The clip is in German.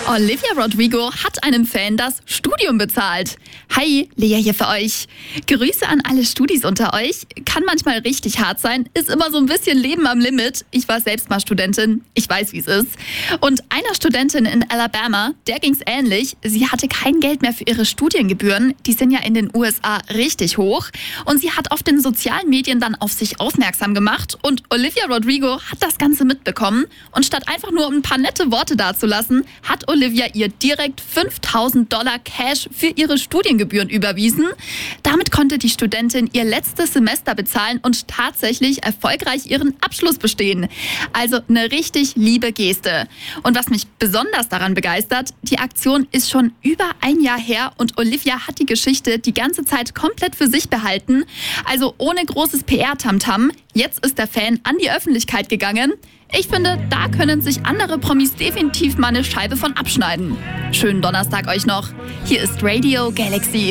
Olivia Rodrigo hat einem Fan das Studium bezahlt. Hi, Lea hier für euch. Grüße an alle Studis unter euch. Kann manchmal richtig hart sein, ist immer so ein bisschen Leben am Limit. Ich war selbst mal Studentin, ich weiß, wie es ist. Und einer Studentin in Alabama, der ging's ähnlich. Sie hatte kein Geld mehr für ihre Studiengebühren. Die sind ja in den USA richtig hoch. Und sie hat auf den sozialen Medien dann auf sich aufmerksam gemacht. Und Olivia Rodrigo hat das Ganze mitbekommen. Und statt einfach nur ein paar nette Worte dazulassen, hat Olivia ihr direkt $5.000 Cash für ihre Studiengebühren überwiesen. Damit konnte die Studentin ihr letztes Semester bezahlen und tatsächlich erfolgreich ihren Abschluss bestehen. Also eine richtig liebe Geste. Und was mich besonders daran begeistert, die Aktion ist schon über ein Jahr her und Olivia hat die Geschichte die ganze Zeit komplett für sich behalten. Also ohne großes PR-Tamtam. Jetzt ist der Fan an die Öffentlichkeit gegangen. Ich finde, da können sich andere Promis definitiv mal eine Scheibe von abschneiden. Schönen Donnerstag euch noch. Hier ist Radio Galaxy.